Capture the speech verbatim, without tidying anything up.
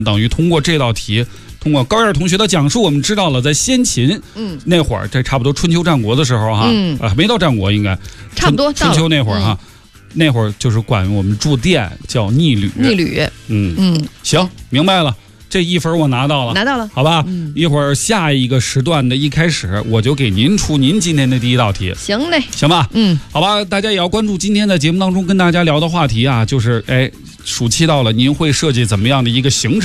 等于通过这道题，通过高燕同学的讲述，我们知道了在先秦，嗯，那会儿这差不多春秋战国的时候哈，嗯，啊，没到战国应该， 差不多春秋那会儿哈，嗯、那会儿就是管我们住店叫逆旅， 逆旅， 嗯嗯，行，明白了。这一分我拿到了， 拿到了， 好吧、嗯。一会儿下一个时段的一开始，我就给您出您今天的第一道题。 行嘞， 行吧， 嗯， 好吧，大家也要关注今天的节目当中跟大家聊的话题啊，就是哎，暑期到了，您会设计怎么样的一个行程？